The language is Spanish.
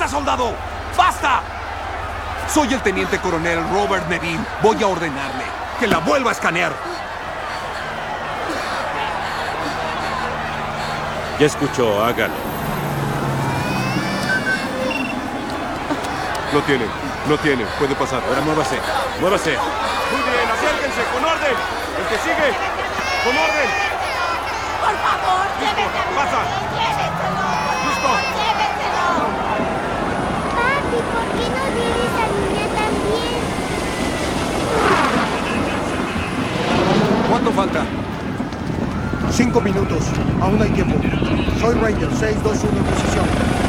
¡Basta, soldado! ¡Basta! Soy el teniente coronel Robert Neville. Voy a ordenarle que la vuelva a escanear. Ya escuchó, hágalo. No tiene. Puede pasar. Ahora muévase. Muévase. Muy bien, acérquense, con orden. El que sigue, con orden. Por favor, lléveselo. Pasa. Lléveselo. Listo. Lléveselo. Papi, ¿por qué no viene esa niña también? ¿Cuánto falta? 5 minutos. Aún hay tiempo. Soy Ranger 621 en posición.